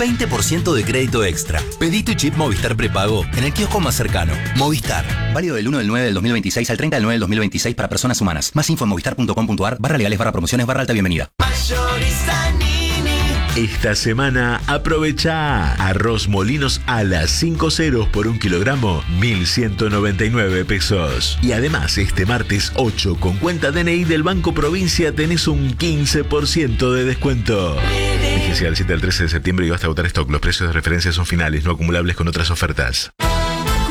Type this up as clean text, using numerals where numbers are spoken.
20% de crédito extra. Pedí tu chip Movistar prepago en el kiosco más cercano. Movistar. Válido del 1 del 9 del 2026 al 30 del 9 del 2026 para personas humanas. Más info en movistar.com.ar/legales/promociones/alta bienvenida. Esta semana aprovecha arroz Molinos a las 5 ceros por 1 kilogramo, 1.199 pesos. Y además este martes 8 con cuenta DNI del Banco Provincia tenés un 15% de descuento. Vigencia del 7 al 13 de septiembre y basta agotar stock. Los precios de referencia son finales, no acumulables con otras ofertas.